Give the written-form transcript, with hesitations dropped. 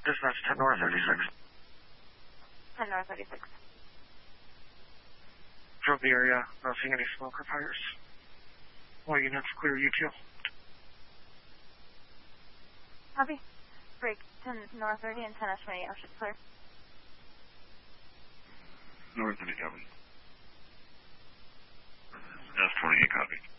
Dispatch 10 North 36. 10 North 36. Drove the area, not seeing any smoke or fires. All units clear UQ. Copy. Break 10 North 30 and 10 S28. Ocean clear. North 30 copy. S28 copy.